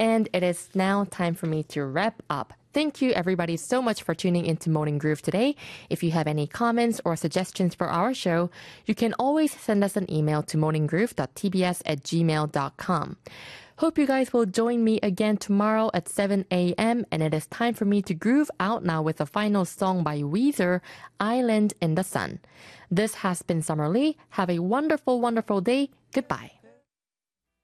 And it is now time for me to wrap up. Thank you everybody so much for tuning into Morning Groove today. If you have any comments or suggestions for our show, you can always send us an email to morninggroove.tbs@gmail.com. Hope you guys will join me again tomorrow at 7 a.m. And it is time for me to groove out now with the final song by Weezer, Island in the Sun. This has been Summer Lee. Have a wonderful, wonderful day. Goodbye.